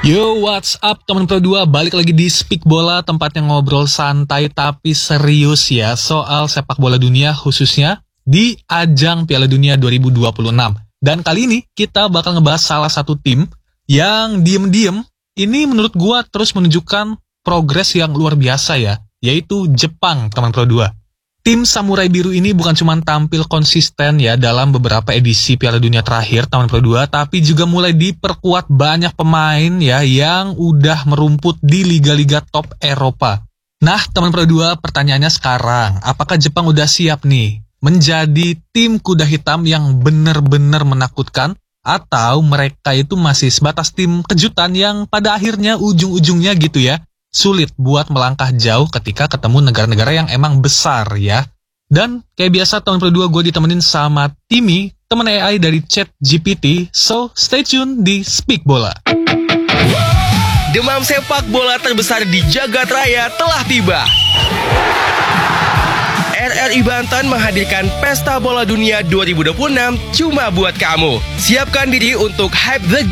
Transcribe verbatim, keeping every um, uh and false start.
Yo, what's up teman Pro dua, balik lagi di Speak Bola, tempatnya ngobrol santai tapi serius ya soal sepak bola dunia, khususnya di ajang Piala Dunia dua ribu dua puluh enam. Dan kali ini kita bakal ngebahas salah satu tim yang diem-diem ini menurut gua terus menunjukkan progres yang luar biasa ya, yaitu Jepang teman Pro dua. Tim Samurai Biru ini bukan cuma tampil konsisten ya dalam beberapa edisi Piala Dunia terakhir teman Pro dua, tapi juga mulai diperkuat banyak pemain ya yang udah merumput di liga-liga top Eropa. Nah teman Pro dua, pertanyaannya sekarang, apakah Jepang udah siap nih menjadi tim kuda hitam yang benar-benar menakutkan? Atau mereka itu masih sebatas tim kejutan yang pada akhirnya ujung-ujungnya gitu ya sulit buat melangkah jauh ketika ketemu negara-negara yang emang besar ya. Dan kayak biasa tahun Pro dua gue ditemenin sama Timmy, temen A I dari ChatGPT. So stay tune di Speak Bola. Demam sepak bola terbesar di jagat raya telah tiba. R R I Banten menghadirkan Pesta Bola Dunia dua ribu dua puluh enam cuma buat kamu. Siapkan diri untuk hype the